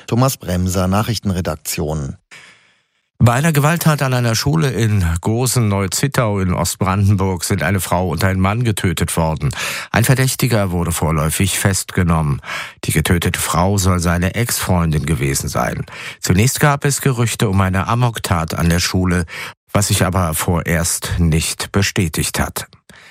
Thomas Bremser, Nachrichtenredaktion. Bei einer Gewalttat an einer Schule in Großen-Neuzittau in Ostbrandenburg sind eine Frau und ein Mann getötet worden. Ein Verdächtiger wurde vorläufig festgenommen. Die getötete Frau soll seine Ex-Freundin gewesen sein. Zunächst gab es Gerüchte um eine Amoktat an der Schule, was sich aber vorerst nicht bestätigt hat.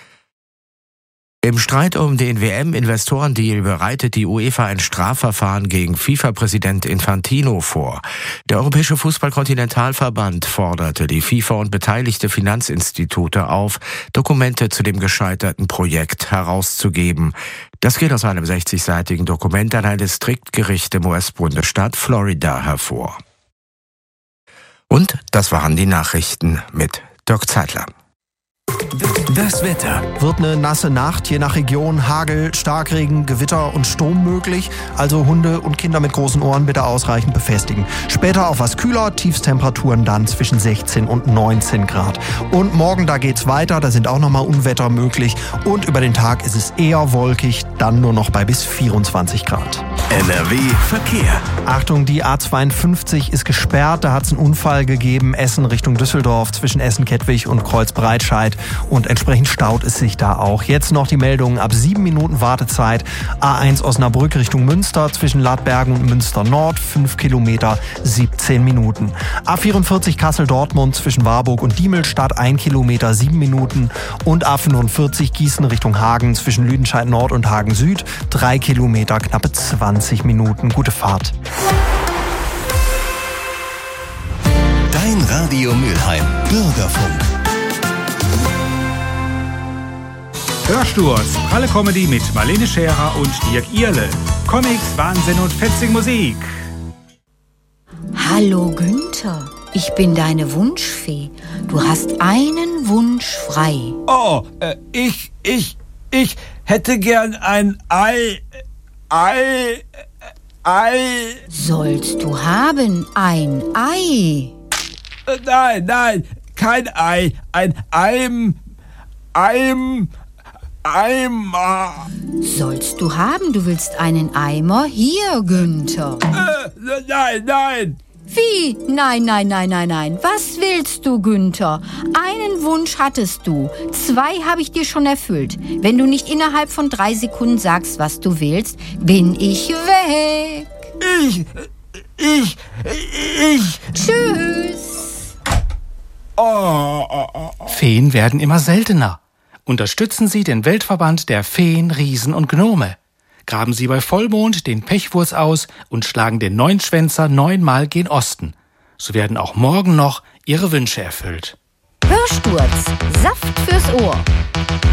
Im Streit um den WM-Investorendeal bereitet die UEFA ein Strafverfahren gegen FIFA-Präsident Infantino vor. Der Europäische Fußball-Kontinentalverband forderte die FIFA und beteiligte Finanzinstitute auf, Dokumente zu dem gescheiterten Projekt herauszugeben. Das geht aus einem 60-seitigen Dokument an ein Distriktgericht im US-Bundesstaat Florida hervor. Und das waren die Nachrichten mit Dirk Zeitler. Das Wetter. Wird eine nasse Nacht, je nach Region Hagel, Starkregen, Gewitter und Sturm möglich. Also Hunde und Kinder mit großen Ohren bitte ausreichend befestigen. Später auch was kühler, Tiefstemperaturen dann zwischen 16 und 19 Grad. Und morgen, da geht's weiter, da sind auch nochmal Unwetter möglich. Und über den Tag ist es eher wolkig, dann nur noch bei bis 24 Grad. NRW Verkehr. Achtung, die A52 ist gesperrt, da hat es einen Unfall gegeben. Essen Richtung Düsseldorf zwischen Essen-Kettwig und Kreuz-Breitscheid. Und entsprechend staut es sich da auch. Jetzt noch die Meldungen ab 7 Minuten Wartezeit. A1 Osnabrück Richtung Münster zwischen Ladbergen und Münster Nord 5 Kilometer 17 Minuten. A44 Kassel-Dortmund zwischen Warburg und Diemelstadt 1 Kilometer 7 Minuten. Und A45 Gießen Richtung Hagen zwischen Lüdenscheid Nord und Hagen Süd 3 Kilometer knappe 20 Minuten. Gute Fahrt. Dein Radio Mülheim. Bürgerfunk. Hörsturz, pralle Comedy mit Marlene Scherer und Dirk Ierle. Comics, Wahnsinn und fetzige Musik. Hallo Günther, ich bin deine Wunschfee. Du hast einen Wunsch frei. Oh, ich hätte gern ein Ei. Sollst du haben ein Ei? Nein, kein Ei. Ein Eimer. Sollst du haben, du willst einen Eimer? Hier, Günther. Nein. Wie? Nein. Was willst du, Günther? Einen Wunsch hattest du. 2 habe ich dir schon erfüllt. Wenn du nicht innerhalb von 3 Sekunden sagst, was du willst, bin ich weg. Ich. Tschüss. Feen werden immer seltener. Unterstützen Sie den Weltverband der Feen, Riesen und Gnome. Graben Sie bei Vollmond den Pechwurz aus und schlagen den Neunschwänzer 9-mal gen Osten. So werden auch morgen noch Ihre Wünsche erfüllt. Hörsturz, Saft fürs Ohr.